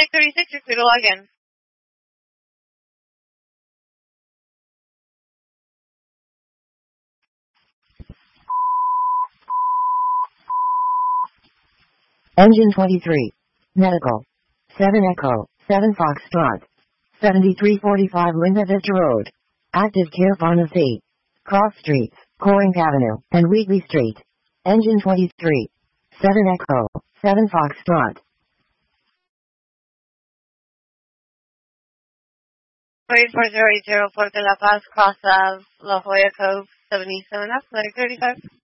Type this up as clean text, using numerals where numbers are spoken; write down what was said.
Flight 36, you're clear to log in. Engine 23. Medical. 7 Echo, 7 Foxtrot. 7345 Linda Vista Road. Active Care Pharmacy. Cross Streets, Corinth Avenue, and Wheatley Street. Engine 23. 7 Echo, 7 Foxtrot. 34080 Puerto La Paz, Cross Ave, La Jolla Cove, 77F, Flight 35.